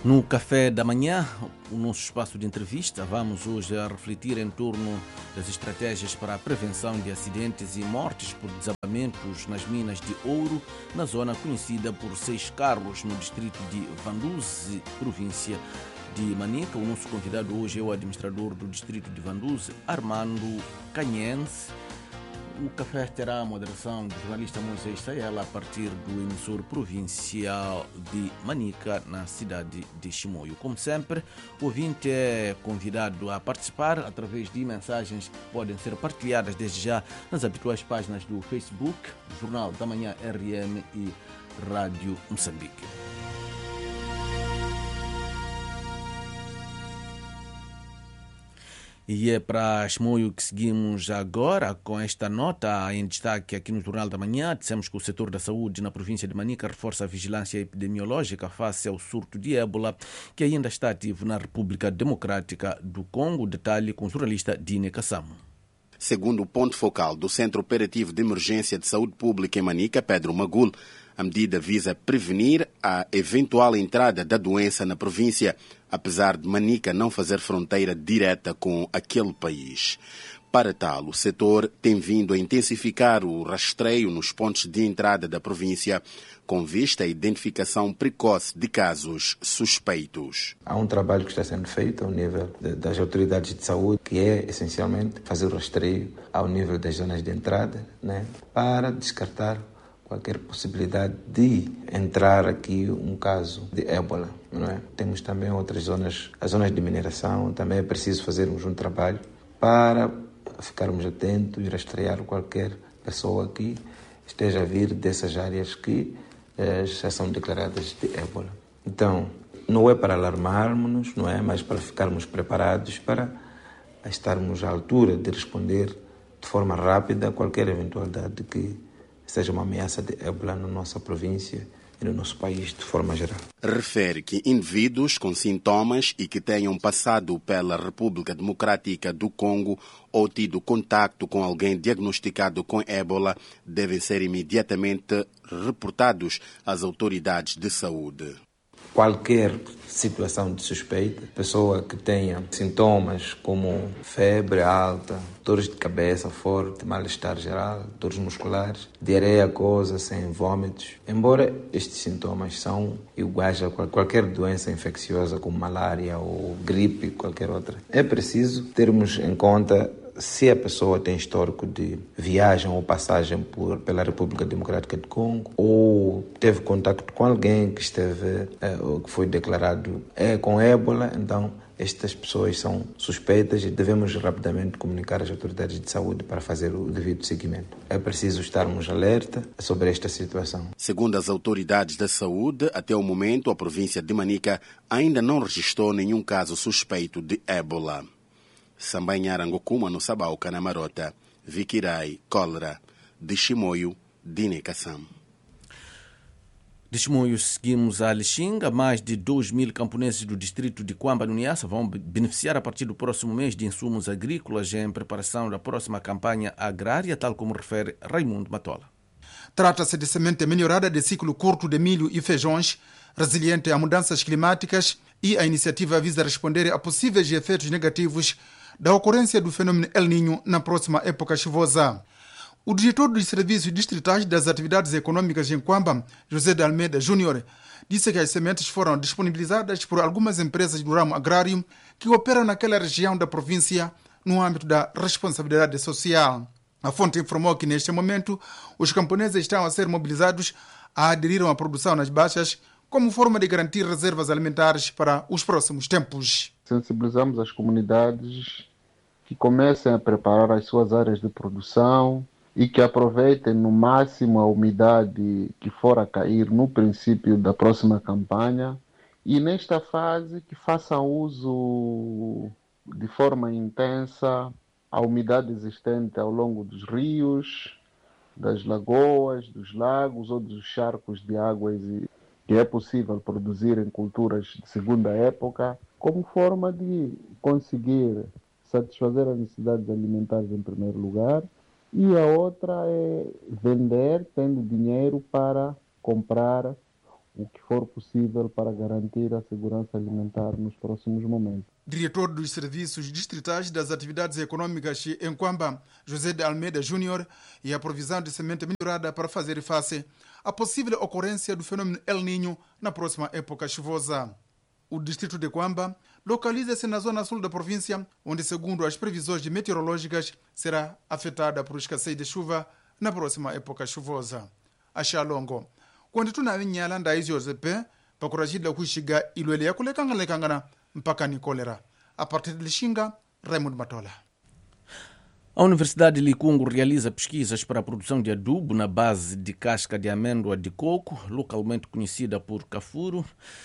No Café da Manhã, o nosso espaço de entrevista, vamos hoje a refletir em torno das estratégias para a prevenção de acidentes e mortes por desabamentos nas minas de ouro, na zona conhecida por Seis Carlos, no distrito de Vanduze, província de Manica. O nosso convidado hoje é o administrador do distrito de Vanduze, Armando Canhense. O café terá a moderação do jornalista Moisés Sayela a partir do emissor provincial de Manica, na cidade de Chimoio. Como sempre, o ouvinte é convidado a participar através de mensagens que podem ser partilhadas desde já nas habituais páginas do Facebook, Jornal da Manhã RM e Rádio Moçambique. E é para Chimoio que seguimos agora com esta nota em destaque aqui no Jornal da Manhã. Dissemos que o setor da saúde na província de Manica reforça a vigilância epidemiológica face ao surto de ébola que ainda está ativo na República Democrática do Congo. Detalhe com o jornalista Dine Kassamo. Segundo o ponto focal do Centro Operativo de Emergência de Saúde Pública em Manica, Pedro Magul, a medida visa prevenir a eventual entrada da doença na província, apesar de Manica não fazer fronteira direta com aquele país. Para tal, o setor tem vindo a intensificar o rastreio nos pontos de entrada da província, com vista à identificação precoce de casos suspeitos. Há um trabalho que está sendo feito ao nível das autoridades de saúde, que é essencialmente fazer o rastreio ao nível das zonas de entrada, para descartar qualquer possibilidade de entrar aqui um caso de ébola. Temos também outras zonas, as zonas de mineração, também é preciso fazermos um trabalho para ficarmos atentos e rastrear qualquer pessoa que esteja a vir dessas áreas que já são declaradas de ébola. Então, não é para alarmarmos-nos, mas para ficarmos preparados para estarmos à altura de responder de forma rápida a qualquer eventualidade que seja uma ameaça de ébola na nossa província e no nosso país de forma geral. Refere que indivíduos com sintomas e que tenham passado pela República Democrática do Congo ou tido contacto com alguém diagnosticado com ébola devem ser imediatamente reportados às autoridades de saúde. Qualquer situação de suspeita, pessoa que tenha sintomas como febre alta, dores de cabeça forte, mal-estar geral, dores musculares, diarreia aquosa sem vômitos. Embora estes sintomas são iguais a qualquer doença infecciosa como malária ou gripe, qualquer outra, é preciso termos em conta se a pessoa tem histórico de viagem ou passagem pela República Democrática do Congo ou teve contacto com alguém que que foi declarado com ébola, então estas pessoas são suspeitas e devemos rapidamente comunicar às autoridades de saúde para fazer o devido seguimento. É preciso estarmos alerta sobre esta situação. Segundo as autoridades da saúde, até o momento a província de Manica ainda não registrou nenhum caso suspeito de ébola. Sambanharangokuma no Sabauca, na Marota, Viquirai, Cólera, de Chimoio, Dine Kassam. De Chimoio seguimos a Lixinga. Mais de 2.000 camponeses do distrito de Quamba, no Niassa, vão beneficiar a partir do próximo mês de insumos agrícolas em preparação da próxima campanha agrária, tal como refere Raimundo Matola. Trata-se de semente melhorada de ciclo curto de milho e feijões, resiliente a mudanças climáticas, e a iniciativa visa responder a possíveis efeitos negativos da ocorrência do fenômeno El Niño na próxima época chuvosa. O diretor dos Serviços Distritais das Atividades Econômicas em Quamba, José de Almeida Júnior, disse que as sementes foram disponibilizadas por algumas empresas do ramo agrário que operam naquela região da província no âmbito da responsabilidade social. A fonte informou que, neste momento, os camponeses estão a ser mobilizados a aderir à produção nas baixas como forma de garantir reservas alimentares para os próximos tempos. Sensibilizamos as comunidades que comecem a preparar as suas áreas de produção e que aproveitem no máximo a umidade que for a cair no princípio da próxima campanha e nesta fase que façam uso de forma intensa a umidade existente ao longo dos rios, das lagoas, dos lagos ou dos charcos de águas que é possível produzir em culturas de segunda época, como forma de conseguir satisfazer as necessidades alimentares em primeiro lugar, e a outra é vender, tendo dinheiro para comprar o que for possível para garantir a segurança alimentar nos próximos momentos. Diretor dos Serviços Distritais das Atividades Econômicas em Quamba, José de Almeida Júnior, e a provisão de semente melhorada para fazer face à possível ocorrência do fenômeno El Niño na próxima época chuvosa. O distrito de Quamba localiza-se na zona sul da província, onde, segundo as previsões meteorológicas, será afetada por escassez de chuva na próxima época chuvosa. A Xalongo, quando tu na vinyala ndaizi yozepe, pakurajida kuishiga ilwele ya kulekangana mpaka ni kolera. A partir de Lixinga, Raymond Matola. A Universidade de Licungo realiza pesquisas para a produção de adubo na base de casca de amêndoa de coco, localmente conhecida por cafuro.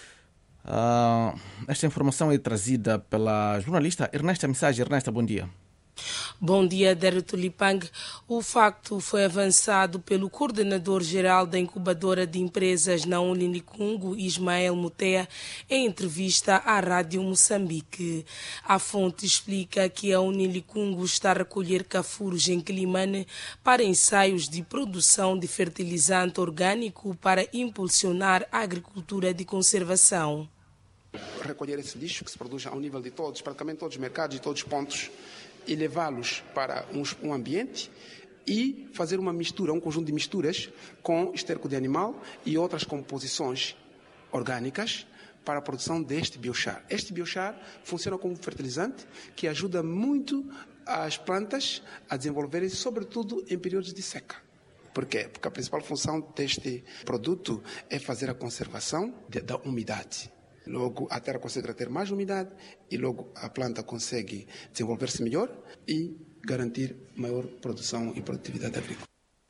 Esta informação é trazida pela jornalista Ernesta Missage. Ernesta, bom dia. Bom dia, Derito Lipang. O facto foi avançado pelo coordenador-geral da incubadora de empresas na Unilicungo, Ismael Mutea, em entrevista à Rádio Moçambique. A fonte explica que a Unilicungo está a recolher cafuros em Quilimane para ensaios de produção de fertilizante orgânico para impulsionar a agricultura de conservação. Recolher esse lixo que se produz ao nível de todos, praticamente todos os mercados e todos os pontos, e levá-los para um ambiente e fazer uma mistura, um conjunto de misturas com esterco de animal e outras composições orgânicas para a produção deste biochar. Este biochar funciona como fertilizante que ajuda muito as plantas a desenvolverem-se, sobretudo em períodos de seca. Por quê? Porque a principal função deste produto é fazer a conservação da umidade. Logo, a terra consegue ter mais umidade e logo a planta consegue desenvolver-se melhor e garantir maior produção e produtividade agrícola.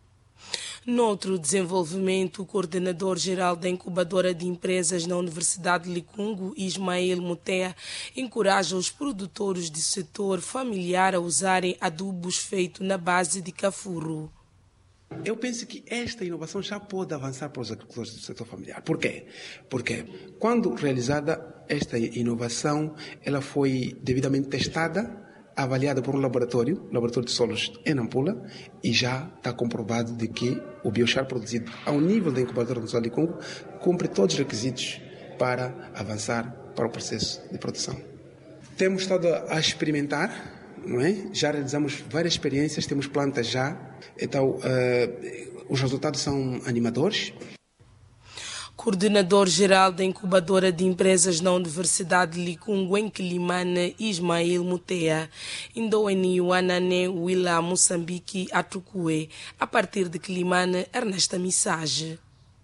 Noutro desenvolvimento, o coordenador-geral da incubadora de empresas na Universidade de Licungo, Ismael Mutea, encoraja os produtores do setor familiar a usarem adubos feitos na base de cafuro. Eu penso que esta inovação já pode avançar para os agricultores do setor familiar. Por quê? Porque quando realizada esta inovação, ela foi devidamente testada, avaliada por um laboratório de solos em Nampula, e já está comprovado de que o biochar produzido ao nível da incubadora do Universidade de Congo cumpre todos os requisitos para avançar para o processo de produção. Temos estado a experimentar, não é? Já realizamos várias experiências, temos plantas já, então os resultados são animadores. Coordenador-geral da incubadora de empresas na Universidade de Licungo, em Quilimane, Ismael Mutea, Indoeni Wanane Willa Moçambique Atucue, a partir de Quilimane, Ernesta Missage.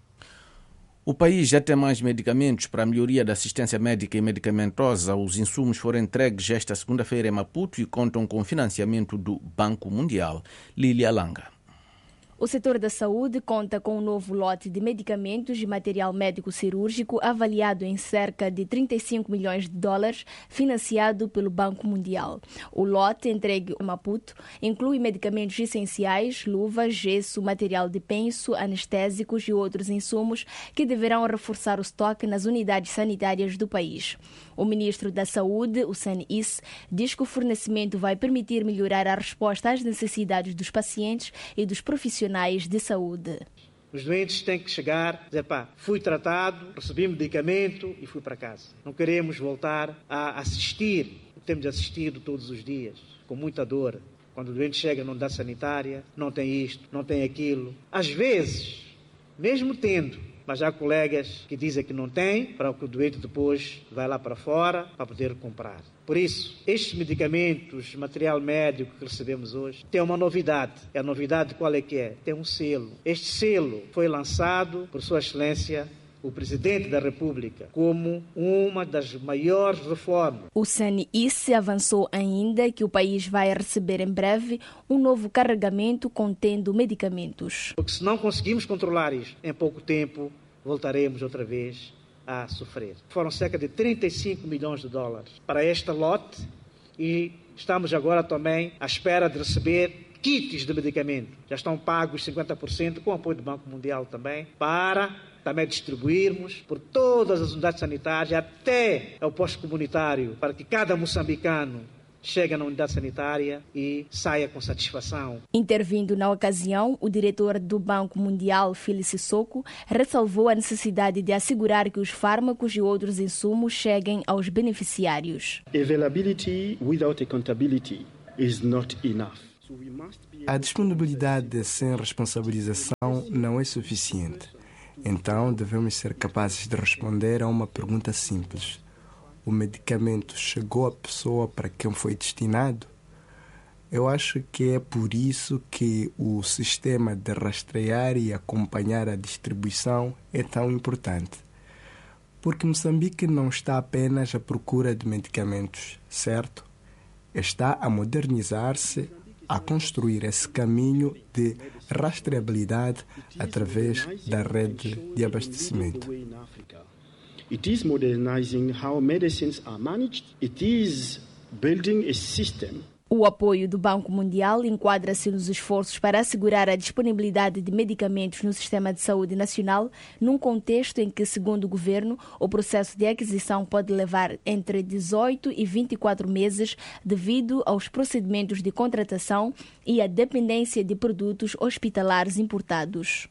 O país já tem mais medicamentos para a melhoria da assistência médica e medicamentosa. Os insumos foram entregues esta segunda-feira em Maputo e contam com financiamento do Banco Mundial. Lília Langa. O setor da saúde conta com um novo lote de medicamentos e material médico cirúrgico avaliado em cerca de 35 milhões de dólares, financiado pelo Banco Mundial. O lote entregue a Maputo inclui medicamentos essenciais, luvas, gesso, material de penso, anestésicos e outros insumos que deverão reforçar o estoque nas unidades sanitárias do país. O ministro da Saúde, o Sen-Is, diz que o fornecimento vai permitir melhorar a resposta às necessidades dos pacientes e dos profissionais de saúde. Os doentes têm que chegar, dizer, fui tratado, recebi medicamento e fui para casa. Não queremos voltar a assistir, temos assistido todos os dias, com muita dor. Quando o doente chega na unidade sanitária, não tem isto, não tem aquilo. Às vezes, mesmo tendo, mas há colegas que dizem que não tem, para que o doente depois vai lá para fora para poder comprar. Por isso, estes medicamentos, material médico que recebemos hoje, tem uma novidade. E a novidade qual é que é? Tem um selo. Este selo foi lançado por Sua Excelência, o Presidente da República, como uma das maiores reformas. O Sen-Is avançou ainda que o país vai receber em breve um novo carregamento contendo medicamentos. Porque se não conseguimos controlar isto, em pouco tempo voltaremos outra vez a sofrer. Foram cerca de 35 milhões de dólares para este lote e estamos agora também à espera de receber kits de medicamento. Já estão pagos 50% com o apoio do Banco Mundial também, para também distribuirmos por todas as unidades sanitárias até ao posto comunitário, para que cada moçambicano chega na unidade sanitária e saia com satisfação. Intervindo na ocasião, o diretor do Banco Mundial, Phil Sissoko, ressalvou a necessidade de assegurar que os fármacos e outros insumos cheguem aos beneficiários. Availability without accountability is not enough. A disponibilidade sem responsabilização não é suficiente. Então, devemos ser capazes de responder a uma pergunta simples. O medicamento chegou à pessoa para quem foi destinado? Eu acho que é por isso que o sistema de rastrear e acompanhar a distribuição é tão importante. Porque Moçambique não está apenas à procura de medicamentos, certo? Está a modernizar-se, a construir esse caminho de rastreabilidade através da rede de abastecimento. It is modernizing how medicines are managed. It is building a system. O apoio do Banco Mundial enquadra-se nos esforços para assegurar a disponibilidade de medicamentos no sistema de saúde nacional, num contexto em que, segundo o governo, o processo de aquisição pode levar entre 18 e 24 meses devido aos procedimentos de contratação e à dependência de produtos hospitalares importados.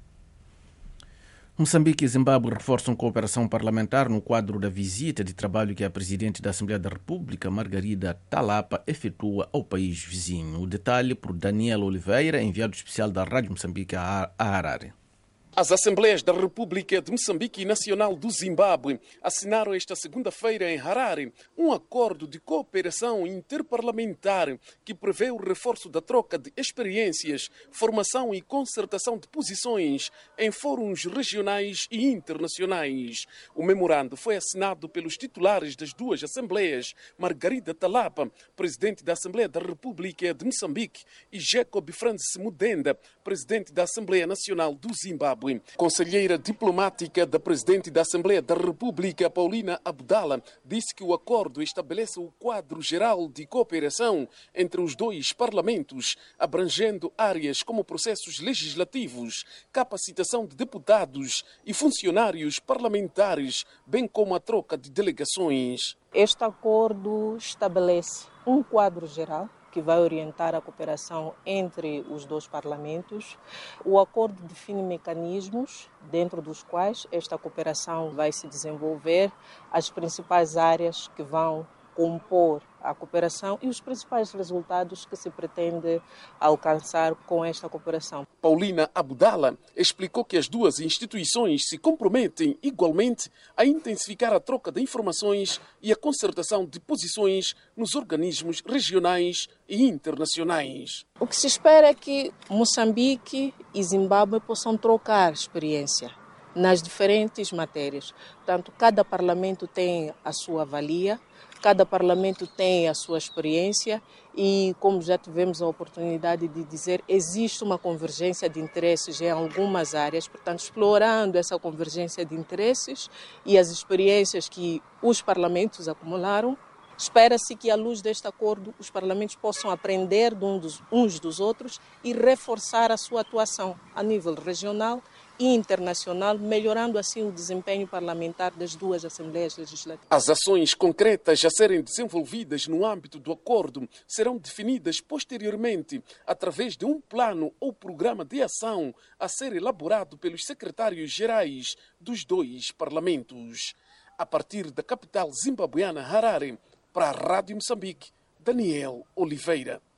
Moçambique e Zimbábue reforçam cooperação parlamentar no quadro da visita de trabalho que a Presidente da Assembleia da República, Margarida Talapa, efetua ao país vizinho. O detalhe por Daniel Oliveira, enviado especial da Rádio Moçambique a Harare. As Assembleias da República de Moçambique e Nacional do Zimbábue assinaram esta segunda-feira em Harare um acordo de cooperação interparlamentar que prevê o reforço da troca de experiências, formação e concertação de posições em fóruns regionais e internacionais. O memorando foi assinado pelos titulares das duas Assembleias, Margarida Talapa, presidente da Assembleia da República de Moçambique, e Jacob Francis Mudenda, presidente da Assembleia Nacional do Zimbábue. Conselheira diplomática da Presidente da Assembleia da República, Paulina Abdala, disse que o acordo estabelece o quadro geral de cooperação entre os dois parlamentos, abrangendo áreas como processos legislativos, capacitação de deputados e funcionários parlamentares, bem como a troca de delegações. Este acordo estabelece um quadro geral que vai orientar a cooperação entre os dois parlamentos. O acordo define mecanismos dentro dos quais esta cooperação vai se desenvolver, as principais áreas que vão compor a cooperação e os principais resultados que se pretende alcançar com esta cooperação. Paulina Abdala explicou que as duas instituições se comprometem igualmente a intensificar a troca de informações e a concertação de posições nos organismos regionais e internacionais. O que se espera é que Moçambique e Zimbábue possam trocar experiência nas diferentes matérias. Portanto, cada parlamento tem a sua valia, cada parlamento tem a sua experiência e, como já tivemos a oportunidade de dizer, existe uma convergência de interesses em algumas áreas. Portanto, explorando essa convergência de interesses e as experiências que os parlamentos acumularam, espera-se que, à luz deste acordo, os parlamentos possam aprender uns dos outros e reforçar a sua atuação a nível regional e internacional, melhorando assim o desempenho parlamentar das duas Assembleias Legislativas. As ações concretas a serem desenvolvidas no âmbito do acordo serão definidas posteriormente através de um plano ou programa de ação a ser elaborado pelos secretários-gerais dos dois parlamentos. A partir da capital zimbabuiana, Harare, para a Rádio Moçambique, Daniel Oliveira.